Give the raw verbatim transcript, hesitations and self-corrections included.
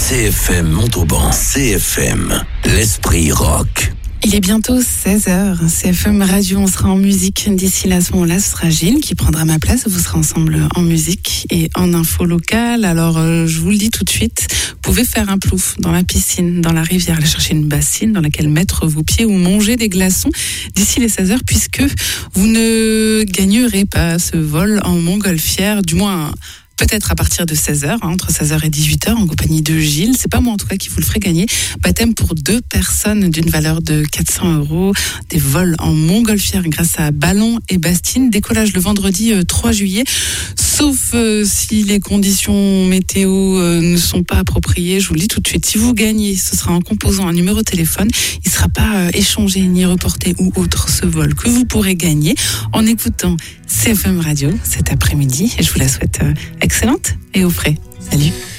C F M Montauban, C F M, l'esprit rock. Il est bientôt seize heures, C F M Radio, on sera en musique. D'ici là, à ce moment-là, ce sera Gilles qui prendra ma place. Vous serez ensemble en musique et en info locale. Alors, euh, je vous le dis tout de suite, vous pouvez faire un plouf dans la piscine, dans la rivière, aller chercher une bassine dans laquelle mettre vos pieds ou manger des glaçons d'ici les seize heures, puisque vous ne gagnerez pas ce vol en montgolfière, du moins... peut-être à partir de seize heures, hein, entre seize heures et dix-huit heures, en compagnie de Gilles. C'est pas moi, en tout cas, qui vous le ferai gagner. Baptême pour deux personnes d'une valeur de quatre cents euros. Des vols en montgolfière grâce à Ballon et Bastine. Décollage le vendredi euh, trois juillet. Sauf euh, si les conditions météo euh, ne sont pas appropriées. Je vous le dis tout de suite. Si vous gagnez, ce sera en composant un numéro de téléphone. Il ne sera pas euh, échangé ni reporté ou autre, ce vol que vous pourrez gagner en écoutant C F M Radio cet après-midi. Et je vous la souhaite euh, excellente et au frais. Salut.